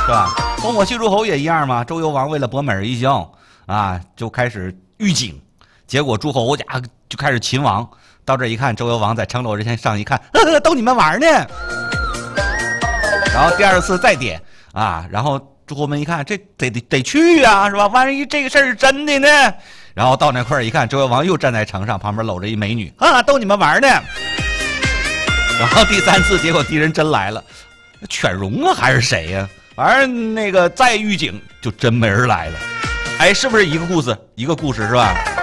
是吧？烽火戏诸侯也一样嘛。周幽王为了博美人一笑啊，就开始预警，结果诸侯家就开始秦王。到这一看，周幽王在城楼之前上一看，逗你们玩呢。然后第二次再点啊，然后诸侯们一看，这得去啊，是吧？万一这个事儿是真的呢？然后到那块儿一看，周幽王又站在城上，旁边搂着一美女啊，逗你们玩呢。然后第三次，结果敌人真来了，犬戎啊还是谁呀？反正那个再预警，就真没人来了。哎，是不是一个故事是吧？